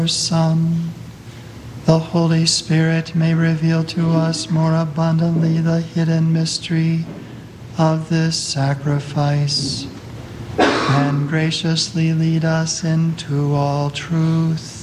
Son, the Holy Spirit may reveal to us more abundantly the hidden mystery of this sacrifice and graciously lead us into all truth.